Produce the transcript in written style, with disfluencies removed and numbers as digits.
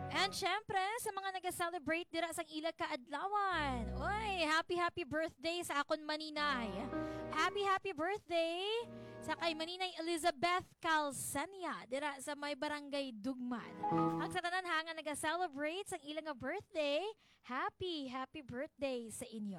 And syempre, sa mga nag-celebrate dira sa ilag kaadlawan. Oy, happy birthday sa akon maninay. Happy birthday sa kay maninay Elizabeth Calsania dira sa may barangay Dugman. Ang sa tanan ha nga nag-celebrate sa ilang nga birthday, happy birthday sa inyo.